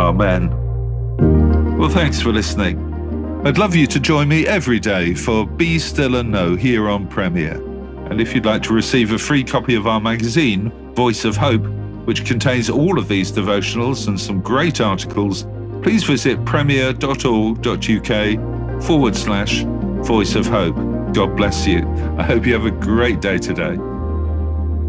Amen. Well, thanks for listening. I'd love you to join me every day for Be Still and Know here on Premier. And if you'd like to receive a free copy of our magazine, Voice of Hope, which contains all of these devotionals and some great articles, please visit premier.org.uk/Voice of Hope. God bless you. I hope you have a great day today.